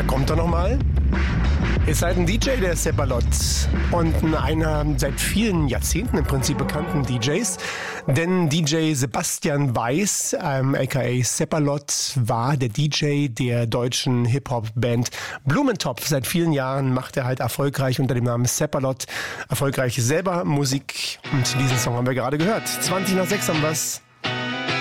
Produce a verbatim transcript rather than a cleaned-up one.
Da kommt er nochmal. Ist halt ein D J, der Seppalot. Und einer seit vielen Jahrzehnten im Prinzip bekannten D Js. Denn D J Sebastian Weiß, ähm, aka Seppalot, war der D J der deutschen Hip-Hop-Band Blumentopf. Seit vielen Jahren macht er halt erfolgreich unter dem Namen Seppalot erfolgreich selber Musik. Und diesen Song haben wir gerade gehört. zwanzig nach sechs haben wir's.